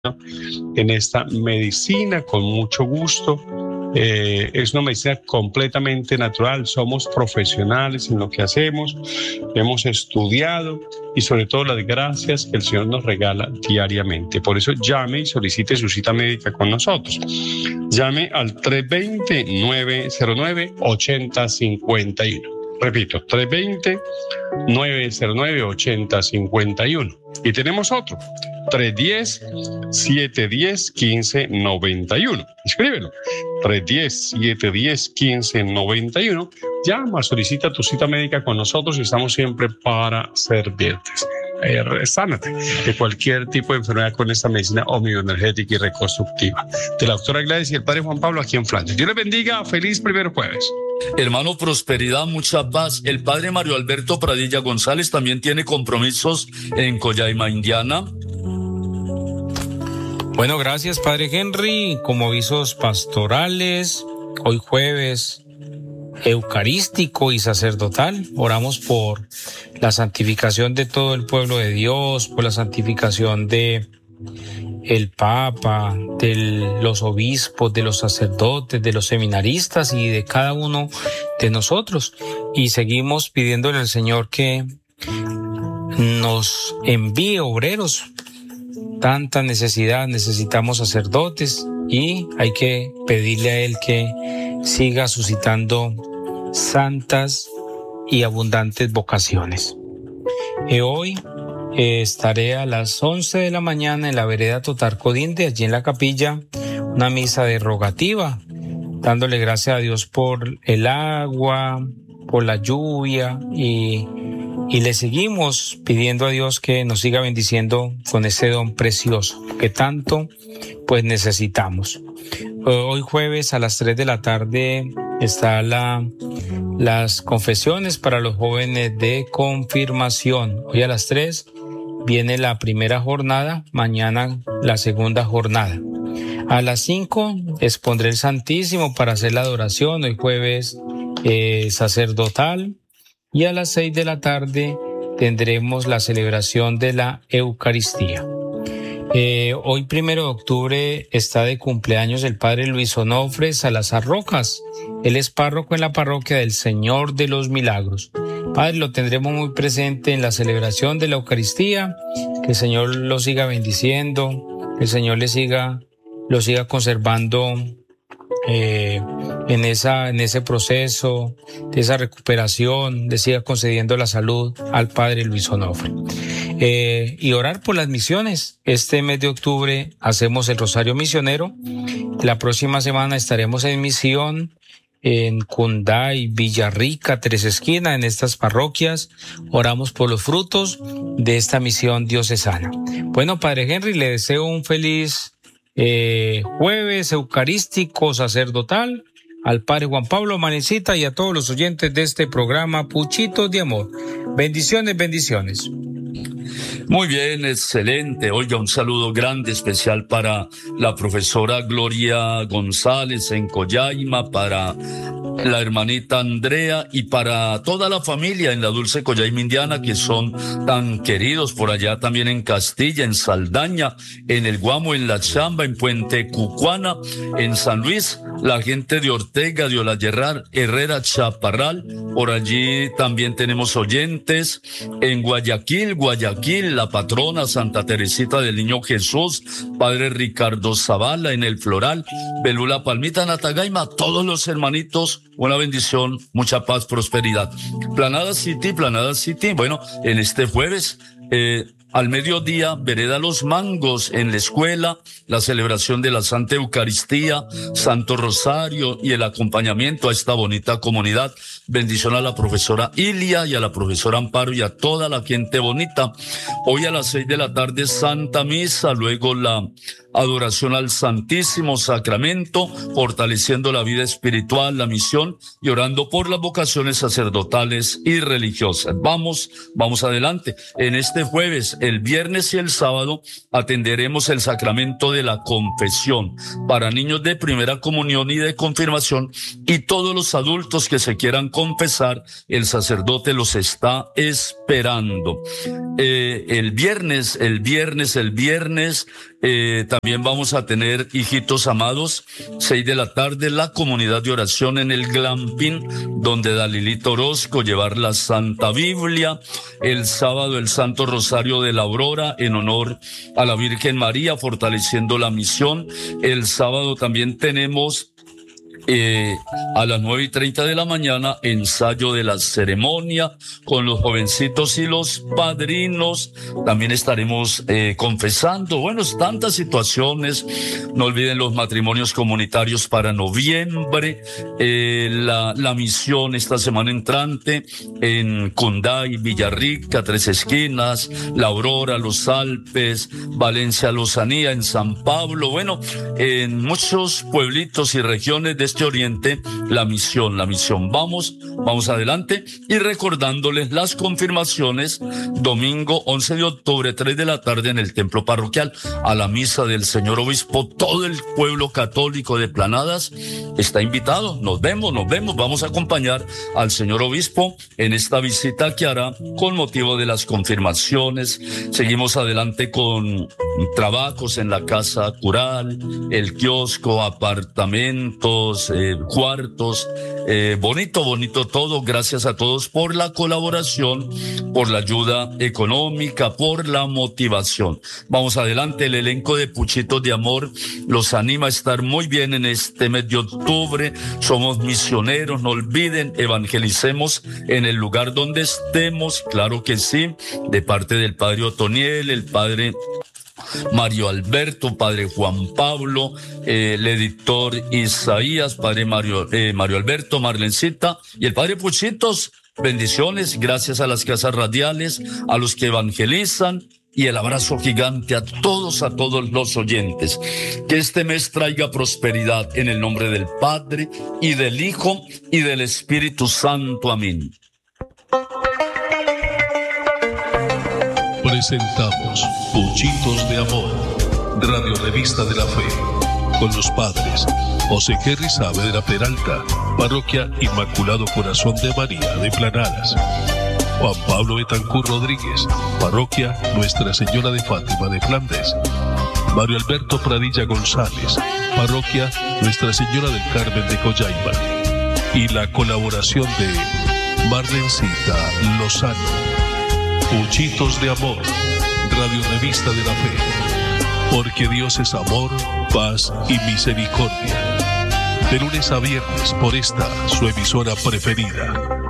en esta medicina con mucho gusto. Es una medicina completamente natural, somos profesionales en lo que hacemos, hemos estudiado y sobre todo las gracias que el Señor nos regala diariamente. Por eso llame y solicite su cita médica con nosotros. Llame al 320-909-8051. Repito, 320-909-8051. Y tenemos otro, 310-710-1591. Escríbelo, 310-710-1591. Llama, solicita tu cita médica con nosotros y estamos siempre para servirte. Sánate de cualquier tipo de enfermedad con esta medicina homeoenergética y reconstructiva. De la doctora Gladys y el padre Juan Pablo aquí en Flandes. Dios les bendiga, feliz primer jueves. Hermano, prosperidad, mucha paz. El padre Mario Alberto Pradilla González también tiene compromisos en Coyaima, Indiana. Bueno, gracias, padre Henry. Como avisos pastorales, hoy jueves eucarístico y sacerdotal, oramos por la santificación de todo el pueblo de Dios, por la santificación de el Papa, de los obispos, de los sacerdotes, de los seminaristas y de cada uno de nosotros. Y seguimos pidiéndole al Señor que nos envíe obreros. Tanta necesidad, necesitamos sacerdotes y hay que pedirle a Él que siga suscitando santas y abundantes vocaciones. Hoy estaré a las 11 de la mañana en la vereda Totarcodinde, allí en la capilla, una misa de rogativa, dándole gracias a Dios por el agua, por la lluvia y le seguimos pidiendo a Dios que nos siga bendiciendo con ese don precioso que tanto pues necesitamos. Hoy jueves a las 3 de la tarde está las confesiones para los jóvenes de confirmación. Hoy a las 3 viene la primera jornada, mañana la segunda jornada. A las 5 expondré el Santísimo para hacer la adoración, hoy jueves sacerdotal. Y a las 6 de la tarde tendremos la celebración de la Eucaristía. Hoy 1 de octubre está de cumpleaños el padre Luis Onofre Salazar Rojas. Él es párroco en la parroquia del Señor de los Milagros. Padre, lo tendremos muy presente en la celebración de la Eucaristía. Que el Señor lo siga bendiciendo, que el Señor lo siga conservando en ese proceso de esa recuperación, le siga concediendo la salud al padre Luis Onofre. Y orar por las misiones. Este mes de octubre hacemos el Rosario Misionero. La próxima semana estaremos en misión en Cunday, Villarrica, Tres Esquinas, en estas parroquias. Oramos por los frutos de esta misión diocesana. Bueno, padre Henry, le deseo un feliz jueves eucarístico sacerdotal al padre Juan Pablo Manecita y a todos los oyentes de este programa Puchitos de Amor. Bendiciones, bendiciones. Muy bien, excelente. Oiga, un saludo grande, especial para la profesora Gloria González en Coyaima, para la hermanita Andrea y para toda la familia en la Dulce Coyaima Indiana, que son tan queridos por allá también en Castilla, en Saldaña, en El Guamo, en La Chamba, en Puente Cucuana, en San Luis, la gente de Ortega, de Olayerrar, Herrera, Chaparral. Por allí también tenemos oyentes en Guayaquil, la patrona Santa Teresita del Niño Jesús, padre Ricardo Zavala en El Floral, Belula Palmita, Natagaima, todos los hermanitos, una bendición, mucha paz, prosperidad. Planada City, bueno, en este jueves, al mediodía, Vereda Los Mangos en la escuela, la celebración de la Santa Eucaristía, Santo Rosario y el acompañamiento a esta bonita comunidad. Bendición a la profesora Ilia y a la profesora Amparo y a toda la gente bonita. Hoy a las 6 de la tarde, Santa Misa, luego la adoración al Santísimo Sacramento, fortaleciendo la vida espiritual, la misión y orando por las vocaciones sacerdotales y religiosas. Vamos adelante. En este jueves, el viernes y el sábado atenderemos el sacramento de la confesión para niños de primera comunión y de confirmación, y todos los adultos que se quieran confesar, el sacerdote los está esperando. El viernes También vamos a tener, hijitos amados, 6 de la tarde, la comunidad de oración en el Glamping, donde Dalilito Orozco llevar la Santa Biblia. El sábado, el Santo Rosario de la Aurora en honor a la Virgen María, fortaleciendo la misión. El sábado también tenemos a las 9:30 de la mañana, ensayo de la ceremonia con los jovencitos y los padrinos. También estaremos confesando, bueno, tantas situaciones. No olviden los matrimonios comunitarios para noviembre, la misión esta semana entrante en Cunday, Villarrica, Tres Esquinas, La Aurora, Los Alpes, Valencia, Lozanía, en San Pablo, bueno, en muchos pueblitos y regiones de este oriente, la misión. Vamos adelante, y recordándoles las confirmaciones: domingo 11 de octubre, 3 de la tarde en el templo parroquial, a la misa del señor obispo. Todo el pueblo católico de Planadas está invitado. Nos vemos, vamos a acompañar al señor obispo en esta visita que hará con motivo de las confirmaciones. Seguimos adelante con trabajos en la casa cural, el kiosco, apartamentos, cuartos, bonito todo. Gracias a todos por la colaboración, por la ayuda económica, por la motivación. Vamos adelante. El elenco de Puchitos de Amor los anima a estar muy bien en este mes de octubre. Somos misioneros, no olviden, evangelicemos en el lugar donde estemos, claro que sí, de parte del padre Otoniel, el padre Mario Alberto, padre Juan Pablo, el editor Isaías, padre Mario Alberto, Marlencita y el padre Puchitos. Bendiciones, gracias a las casas radiales, a los que evangelizan, y el abrazo gigante a todos los oyentes. Que este mes traiga prosperidad en el nombre del Padre y del Hijo y del Espíritu Santo. Amén. Presentamos Puchitos de Amor, Radio Revista de la Fe, con los padres José Kerry Sabe de la Peralta, Parroquia Inmaculado Corazón de María de Planadas; Juan Pablo Betancur Rodríguez, Parroquia Nuestra Señora de Fátima de Flandes; Mario Alberto Pradilla González, Parroquia Nuestra Señora del Carmen de Coyaima; y la colaboración de Marlencita Lozano. Puchitos de Amor, Radio Revista de la Fe, porque Dios es amor, paz y misericordia. De lunes a viernes por esta, su emisora preferida.